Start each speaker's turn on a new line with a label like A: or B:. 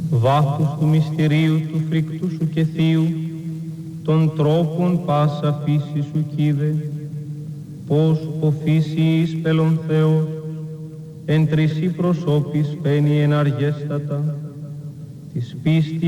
A: βάθους του μυστηρίου του φρικτού σου και θείου, των τρόπων πάσα φύση σου κοίδε, πως ο φύση εις πελον Θεός, εν τρισί προσώπης φαίνει εναργέστατα, της πίστη